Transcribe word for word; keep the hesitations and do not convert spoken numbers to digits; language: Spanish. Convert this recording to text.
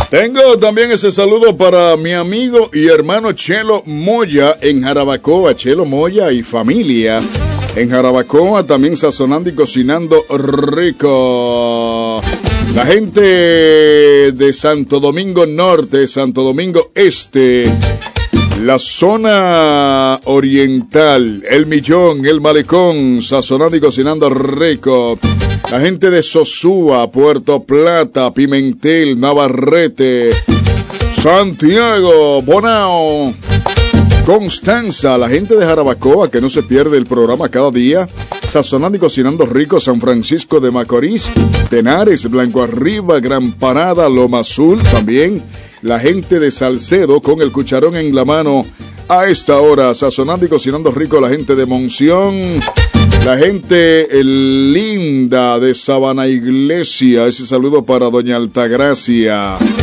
Tengo también ese saludo para mi amigo y hermano Chelo Moya en Jarabacoa. Chelo Moya y familia en Jarabacoa, también sazonando y cocinando rico. La gente de Santo Domingo Norte, Santo Domingo Este, la zona oriental, El Millón, El Malecón, sazonando y cocinando rico. La gente de Sosúa, Puerto Plata, Pimentel, Navarrete, Santiago, Bonao, Constanza, la gente de Jarabacoa que no se pierde el programa cada día, sazonando y cocinando rico, San Francisco de Macorís, Tenares, Blanco Arriba, Gran Parada, Loma Azul, también la gente de Salcedo con el cucharón en la mano a esta hora, sazonando y cocinando rico, la gente de Monción, la gente el linda de Sabana Iglesia, ese saludo para doña Altagracia.